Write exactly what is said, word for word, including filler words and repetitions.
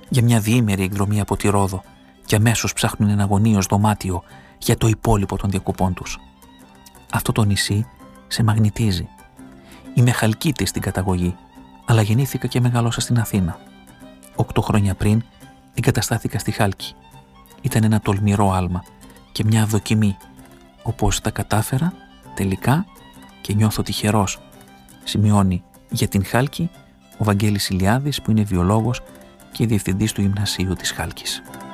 για μια διήμερη εκδρομή από τη Ρόδο και αμέσως ψάχνουν ένα αγωνίως δωμάτιο για το υπόλοιπο των διακοπών τους. Αυτό το νησί σε μαγνητίζει. Είμαι Χαλκίτης στην καταγωγή, αλλά γεννήθηκα και μεγαλώσα στην Αθήνα. Οκτώ χρόνια πριν εγκαταστάθηκα στη Χάλκη. Ήταν ένα τολμηρό άλμα και μια δοκιμή, όπως τα κατάφερα τελικά και νιώθω τυχερός, σημειώνει για την Χάλκη ο Βαγγέλης Ηλιάδης, που είναι βιολόγος και διευθυντής του Γυμνασίου της Χάλκης.